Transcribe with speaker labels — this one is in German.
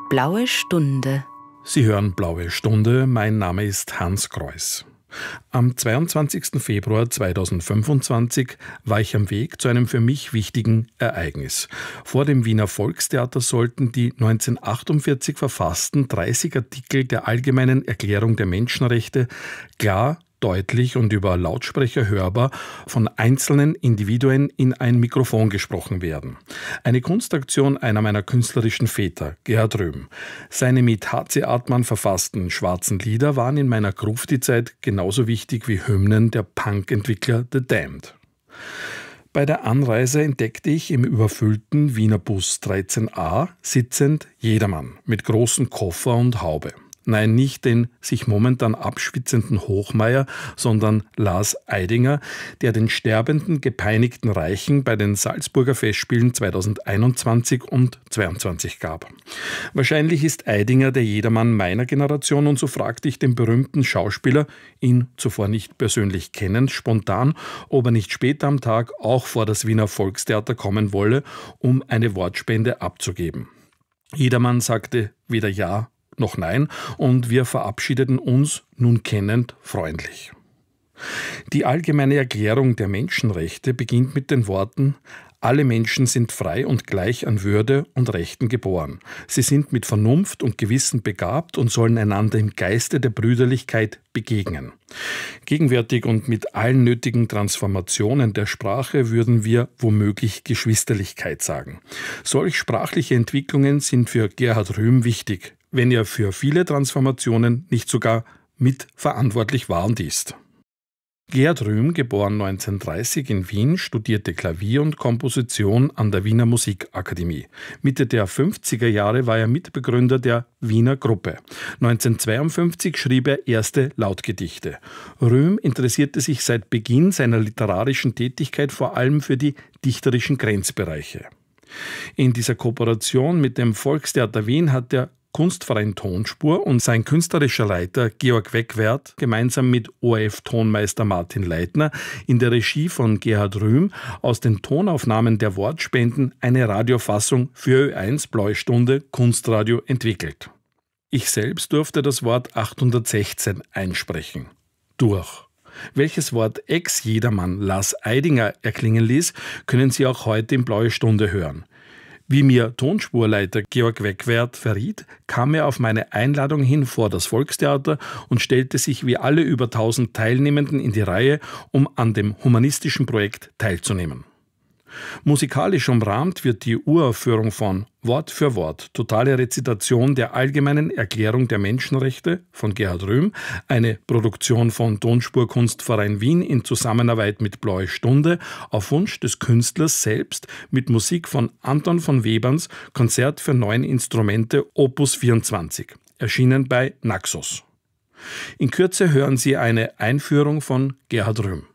Speaker 1: Blaue Stunde.
Speaker 2: Sie hören Blaue Stunde, mein Name ist Hans Kreuß. Am 22. Februar 2025 war ich am Weg zu einem für mich wichtigen Ereignis. Vor dem Wiener Volkstheater sollten die 1948 verfassten 30 Artikel der Allgemeinen Erklärung der Menschenrechte klar, deutlich und über Lautsprecher hörbar von einzelnen Individuen in ein Mikrofon gesprochen werden. Eine Kunstaktion einer meiner künstlerischen Väter, Gerhard Röhm. Seine mit H.C. Artmann verfassten schwarzen Lieder waren in meiner Grufti-Zeit genauso wichtig wie Hymnen der Punk-Entwickler The Damned. Bei der Anreise entdeckte ich im überfüllten Wiener Bus 13a sitzend jedermann mit großem Koffer und Haube. Nein, nicht den sich momentan abschwitzenden Hochmeier, sondern Lars Eidinger, der den sterbenden, gepeinigten Reichen bei den Salzburger Festspielen 2021 und 2022 gab. Wahrscheinlich ist Eidinger der Jedermann meiner Generation und so fragte ich den berühmten Schauspieler, ihn zuvor nicht persönlich kennend, spontan, ob er nicht später am Tag auch vor das Wiener Volkstheater kommen wolle, um eine Wortspende abzugeben. Jedermann sagte weder ja noch nein und wir verabschiedeten uns, nun kennend, freundlich. Die Allgemeine Erklärung der Menschenrechte beginnt mit den Worten: Alle Menschen sind frei und gleich an Würde und Rechten geboren. Sie sind mit Vernunft und Gewissen begabt und sollen einander im Geiste der Brüderlichkeit begegnen. Gegenwärtig und mit allen nötigen Transformationen der Sprache würden wir womöglich Geschwisterlichkeit sagen. Solch sprachliche Entwicklungen sind für Gerhard Röhm wichtig, wenn er für viele Transformationen nicht sogar mitverantwortlich war und ist. Gerhard Röhm, geboren 1930 in Wien, studierte Klavier und Komposition an der Wiener Musikakademie. Mitte der 50er Jahre war er Mitbegründer der Wiener Gruppe. 1952 schrieb er erste Lautgedichte. Röhm interessierte sich seit Beginn seiner literarischen Tätigkeit vor allem für die dichterischen Grenzbereiche. In dieser Kooperation mit dem Volkstheater Wien hat der Kunstverein Tonspur und sein künstlerischer Leiter Georg Wegwert gemeinsam mit ORF-Tonmeister Martin Leitner in der Regie von Gerhard Röhm aus den Tonaufnahmen der Wortspenden eine Radiofassung für Ö1 Blaue Stunde Kunstradio entwickelt. Ich selbst durfte das Wort 816 einsprechen. Durch. Welches Wort Ex-Jedermann Lars Eidinger erklingen ließ, können Sie auch heute in Blaue Stunde hören. Wie mir Tonspurleiter Georg Wegwert verriet, kam er auf meine Einladung hin vor das Volkstheater und stellte sich wie alle über 1000 Teilnehmenden in die Reihe, um an dem humanistischen Projekt teilzunehmen. Musikalisch umrahmt wird die Uraufführung von Wort für Wort, totale Rezitation der Allgemeinen Erklärung der Menschenrechte von Gerhard Röhm, eine Produktion von Tonspur Kunstverein Wien in Zusammenarbeit mit Blaue Stunde, auf Wunsch des Künstlers selbst mit Musik von Anton von Weberns Konzert für 9 Instrumente Opus 24, erschienen bei Naxos. In Kürze hören Sie eine Einführung von Gerhard Röhm.